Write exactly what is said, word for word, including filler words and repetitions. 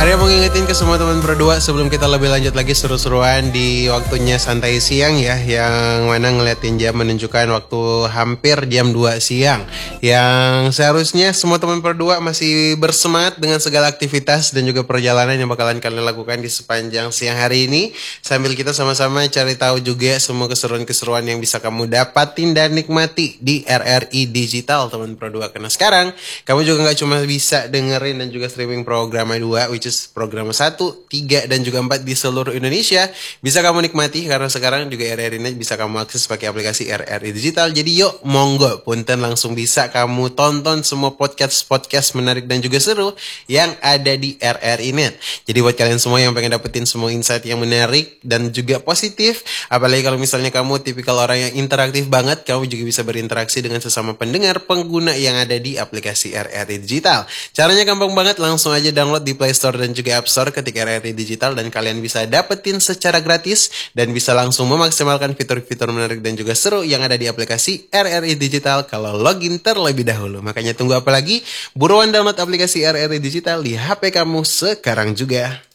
Arya mau ngingetin ke semua teman berdua sebelum kita lebih lanjut lagi seru-seruan di waktunya santai siang ya, yang mana ngeliatin jam menunjukkan waktu hampir jam dua siang, yang seharusnya semua teman berdua masih bersemangat dengan segala aktivitas dan juga perjalanan yang bakalan kalian lakukan di sepanjang siang hari ini, sambil kita sama-sama cari tahu juga semua keseruan-keseruan yang bisa kamu dapatin dan nikmati di R R I Digital teman berdua. Karena sekarang kamu juga nggak cuma bisa dengerin dan juga streaming program dua, which is program satu, tiga, dan juga empat di seluruh Indonesia. Bisa kamu nikmati karena sekarang juga R R I Net bisa kamu akses pakai aplikasi R R I Digital. Jadi yuk monggo punten langsung bisa kamu tonton semua podcast-podcast menarik dan juga seru yang ada di R R I Net. Jadi buat kalian semua yang pengen dapetin semua insight yang menarik dan juga positif, apalagi kalau misalnya kamu tipikal orang yang interaktif banget, kamu juga bisa berinteraksi dengan sesama pendengar pengguna yang ada di aplikasi R R I Digital. Caranya gampang banget, langsung aja download di Play Store dan juga App Store ketika R R I Digital, dan kalian bisa dapetin secara gratis dan bisa langsung memaksimalkan fitur-fitur menarik dan juga seru yang ada di aplikasi R R I Digital kalau login terlebih dahulu. Makanya tunggu apa lagi? Buruan download aplikasi R R I Digital di H P kamu sekarang juga.